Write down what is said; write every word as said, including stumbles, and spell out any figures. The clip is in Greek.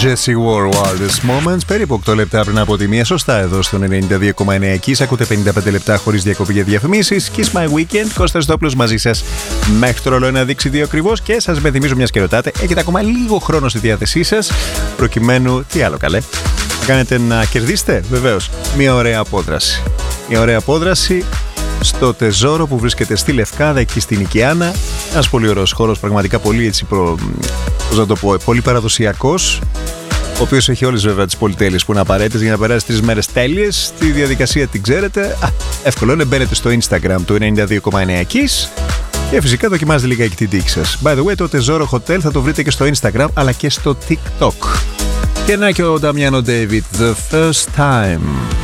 Jessie Ware, Wildest Moments. Περίπου οκτώ λεπτά πριν από τη μία, σωστά εδώ στον ενενήντα δύο κόμμα εννέα Kiss. Ακούτε πενήντα πέντε λεπτά χωρίς διακοπή για διαφημίσεις. Kiss My Weekend, Κώστας Στόπλος μαζί σας μέχρι το ρολόι να δείξει δύο ακριβώς. Και σας υπενθυμίζω, μιας και ρωτάτε, έχετε ακόμα λίγο χρόνο στη διάθεσή σας προκειμένου, τι άλλο καλέ, να κάνετε να κερδίσετε βεβαίως μια ωραία απόδραση. Μια ωραία απόδραση στο Τεζόρο που βρίσκεται στη Λευκάδα, εκεί στην Οικιάνα. Ένας πολύ ωραίος χώρος, πραγματικά πολύ έτσι προ... πώς να το πω, πολύ παραδοσιακός, ο οποίος έχει όλες βέβαια τις πολυτέλειες που είναι απαραίτητες για να περάσει τρεις μέρες τέλειες. Τη διαδικασία την ξέρετε. Α, εύκολο είναι, μπαίνετε στο Instagram του ενενήντα δύο κόμμα εννέα Kiss και φυσικά δοκιμάζετε λιγάκι την τύχη σας. By the way, το Τεζόρο Hotel θα το βρείτε και στο Instagram αλλά και στο TikTok. Και να και ο Νταμιάνο Ντέιβιτ, The First Time.